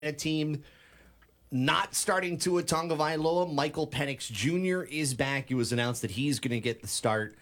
a team not starting Tua Tagovailoa. Michael Penix Jr. is back. It was announced that he's going to get the start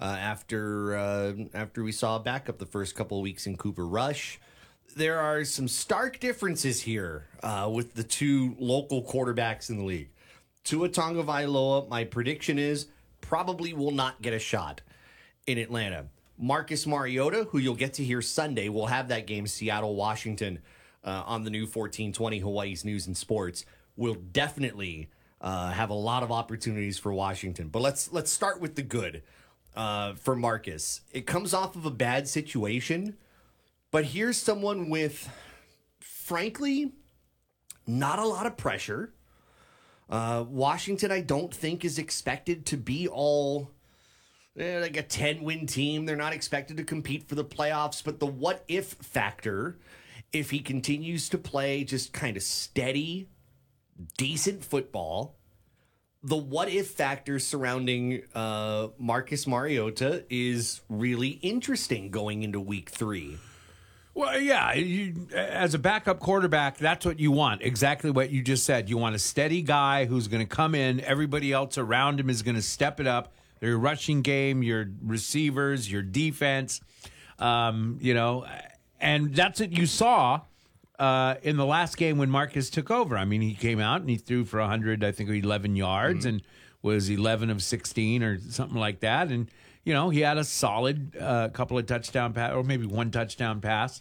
after we saw a backup the first couple of weeks in Cooper Rush. There are some stark differences here with the two local quarterbacks in the league. Tua Tagovailoa, my prediction is, probably will not get a shot in Atlanta. Marcus Mariota, who you'll get to hear Sunday, will have that game, Seattle-Washington, on the new 1420 Hawaii's News and Sports, will definitely have a lot of opportunities for Washington. But let's start with the good for Marcus. It comes off of a bad situation, but here's someone with, frankly, not a lot of pressure. Washington, I don't think, is expected to be all like a 10-win team. They're not expected to compete for the playoffs, but the what-if factor, if he continues to play just kind of steady, decent football, the what-if factor surrounding Marcus Mariota is really interesting going into week 3. Well, yeah, as a backup quarterback, that's what you want. Exactly what you just said. You want a steady guy who's going to come in. Everybody else around him is going to step it up. Their rushing game, your receivers, your defense, and that's what you saw in the last game when Marcus took over. I mean, he came out and he threw for 11 yards, and was 11 of 16 or something like that. And, he had a solid couple of touchdown pass, or maybe one touchdown pass.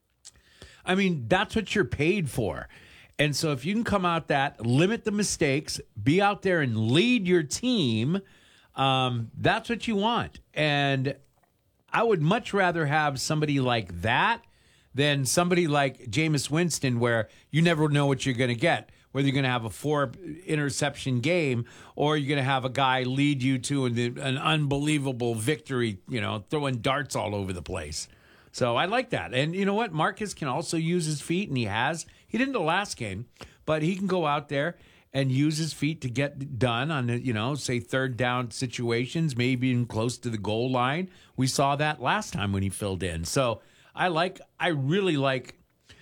I mean, that's what you're paid for. And so if you can come out that, limit the mistakes, be out there and lead your team, that's what you want. And I would much rather have somebody like that than somebody like Jameis Winston, where you never know what you're going to get, whether you're going to have a 4-interception game or you're going to have a guy lead you to an unbelievable victory, throwing darts all over the place. So I like that. And you know what? Marcus can also use his feet, and he has. He didn't the last game, but he can go out there and use his feet to get done on, say, third down situations, maybe even close to the goal line. We saw that last time when he filled in. So I really like,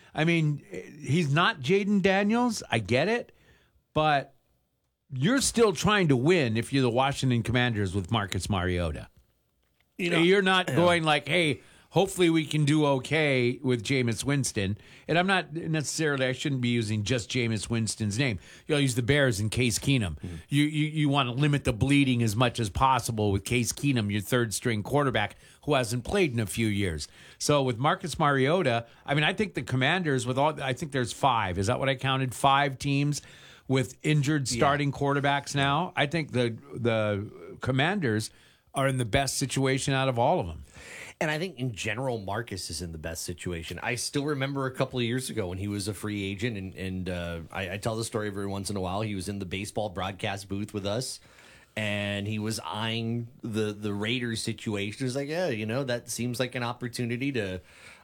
he's not Jaden Daniels. I get it. But you're still trying to win if you're the Washington Commanders with Marcus Mariota. You're not going like, hey, hopefully we can do okay with Jameis Winston. And I'm not necessarily, I shouldn't be using just Jameis Winston's name. You'll use the Bears and Case Keenum. You want to limit the bleeding as much as possible with Case Keenum, your third-string quarterback who hasn't played in a few years. So with Marcus Mariota, I think the Commanders, I think there's 5. Is that what I counted? 5 teams with injured starting quarterbacks now. I think the Commanders are in the best situation out of all of them. And I think in general, Marcus is in the best situation. I still remember a couple of years ago when he was a free agent, and I tell the story every once in a while. He was in the baseball broadcast booth with us, and he was eyeing the Raiders situation. He was like, yeah, that seems like an opportunity to,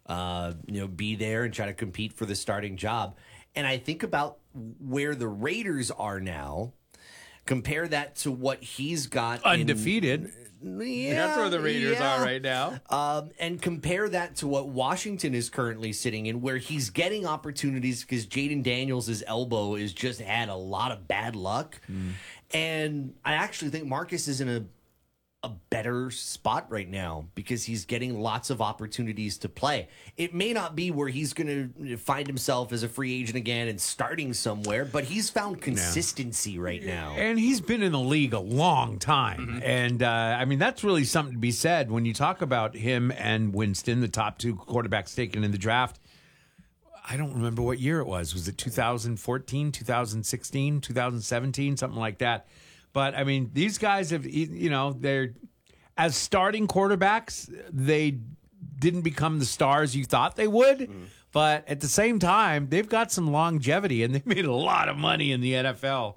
be there and try to compete for the starting job. And I think about where the Raiders are now. Compare that to what he's got undefeated. That's where the Raiders are right now. And compare that to what Washington is currently sitting in, where he's getting opportunities because Jaden Daniels' elbow has just had a lot of bad luck. And I actually think Marcus is in a better spot right now because he's getting lots of opportunities to play. It may not be where he's going to find himself as a free agent again and starting somewhere, but he's found consistency right now. And he's been in the league a long time. And, that's really something to be said when you talk about him and Winston, the top 2 quarterbacks taken in the draft. I don't remember what year it was. Was it 2014, 2016, 2017, something like that? But, these guys have, they're, as starting quarterbacks, they didn't become the stars you thought they would. But at the same time, they've got some longevity, and they've made a lot of money in the NFL.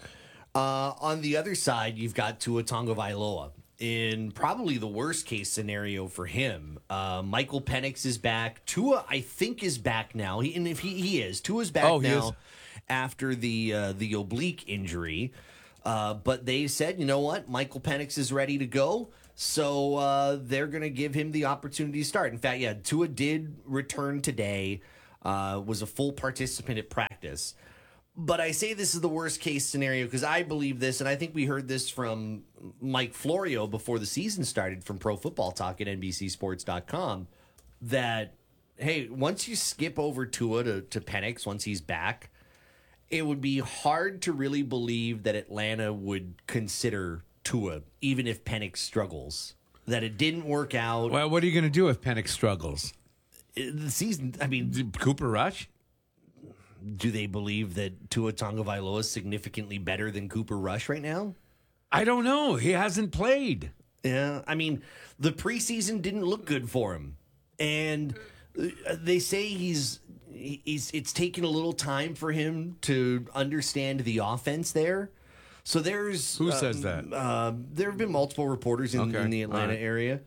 On the other side, you've got Tua Tagovailoa. In probably the worst case scenario for him, Michael Penix is back. Tua, I think, is back now. He is. Tua's back now after the oblique injury. But they said, you know what? Michael Penix is ready to go. So they're going to give him the opportunity to start. In fact, Tua did return today. was a full participant at practice. But I say this is the worst case scenario because I believe this, and I think we heard this from Mike Florio before the season started from Pro Football Talk at NBCSports.com, that, hey, once you skip over Tua to Penix, once he's back, it would be hard to really believe that Atlanta would consider Tua, even if Penix struggles, that it didn't work out. Well, what are you going to do if Penix struggles? The season, I mean, Cooper Rush? Do they believe that Tua Tagovailoa is significantly better than Cooper Rush right now? I don't know. He hasn't played. Yeah, I mean, the preseason didn't look good for him, and they say it's taken a little time for him to understand the offense there. So there's who says that? There have been multiple reporters in the Atlanta area.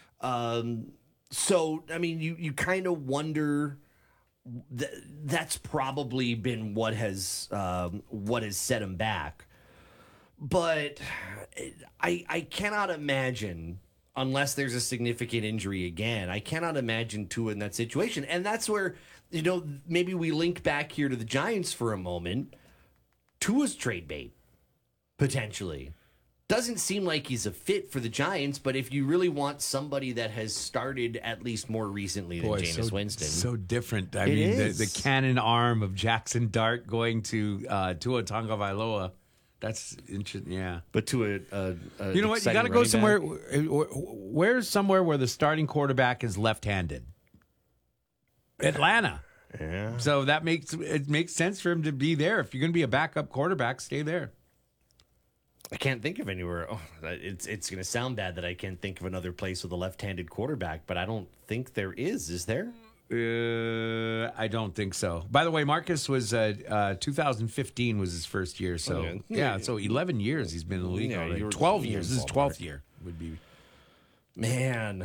So I mean, you kind of wonder. That's probably been what has set him back. But I cannot imagine, unless there's a significant injury again, I cannot imagine Tua in that situation. And that's where, maybe we link back here to the Giants for a moment. Tua's trade bait, potentially. Doesn't seem like he's a fit for the Giants, but if you really want somebody that has started at least more recently than Jameis Winston. So different. I mean, the cannon arm of Jackson Dart going to Tua Tagovailoa. That's interesting, yeah. But to you know what? You got to go somewhere. Where's somewhere where the starting quarterback is left-handed? Atlanta. Yeah. So it makes sense for him to be there. If you're going to be a backup quarterback, stay there. I can't think of anywhere. Oh, it's going to sound bad that I can't think of another place with a left-handed quarterback, but I don't think there is. Is there? I don't think so. By the way, Marcus was 2015 was his first year, so so 11 years he's been in the league already. 12 years. This is 12th year would be. Man,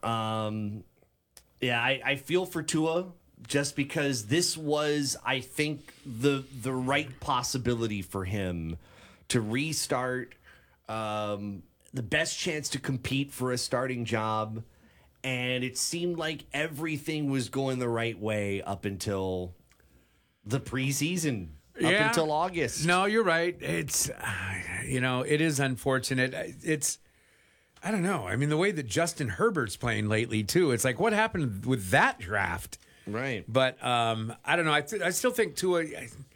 I feel for Tua just because this was, I think, the right possibility for him to restart, the best chance to compete for a starting job. And it seemed like everything was going the right way up until the preseason, up until August. No, you're right. It's, it is unfortunate. I don't know. I mean, the way that Justin Herbert's playing lately, too, it's like, what happened with that draft? Right. But I don't know. I still think Tua,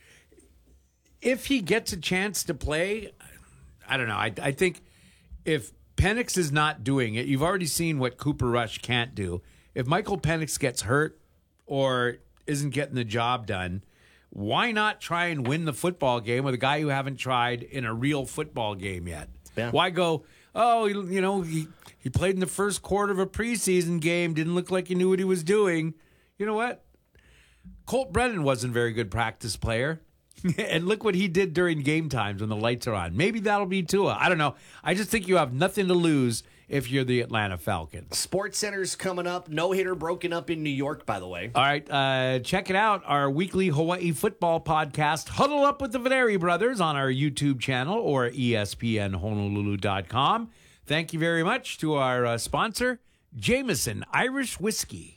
if he gets a chance to play, I don't know. I think if Penix is not doing it, you've already seen what Cooper Rush can't do. If Michael Penix gets hurt or isn't getting the job done, why not try and win the football game with a guy who haven't tried in a real football game yet? Yeah. Why go, he played in the first quarter of a preseason game, didn't look like he knew what he was doing. You know what? Colt Brennan wasn't a very good practice player. And look what he did during game times when the lights are on. Maybe that'll be Tua. I don't know. I just think you have nothing to lose if you're the Atlanta Falcons. Sports Center's coming up. No-hitter broken up in New York, by the way. All right. Check it out. Our weekly Hawaii football podcast, Huddle Up with the Veneri Brothers, on our YouTube channel or ESPNHonolulu.com. Thank you very much to our sponsor, Jameson Irish Whiskey.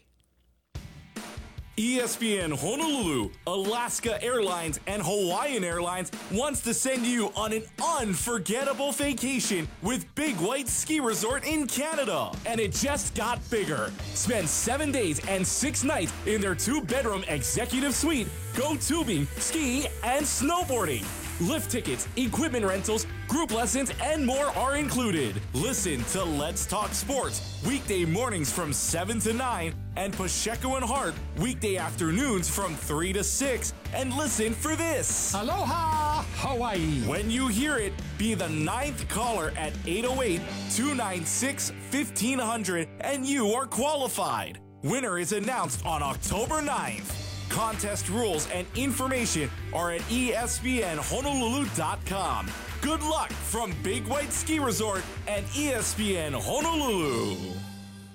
ESPN Honolulu, Alaska Airlines, and Hawaiian Airlines wants to send you on an unforgettable vacation with Big White Ski Resort in Canada. And it just got bigger. Spend 7 days and 6 nights in their 2-bedroom executive suite. Go tubing, skiing, and snowboarding. Lift tickets, equipment rentals, group lessons, and more are included. Listen to Let's Talk Sports, weekday mornings from 7 to 9, and Pacheco and Hart, weekday afternoons from 3 to 6. And listen for this. Aloha, Hawaii. When you hear it, be the 9th caller at 808-296-1500, and you are qualified. Winner is announced on October 9th. Contest rules and information are at ESPNHonolulu.com. Good luck from Big White Ski Resort and ESPN Honolulu.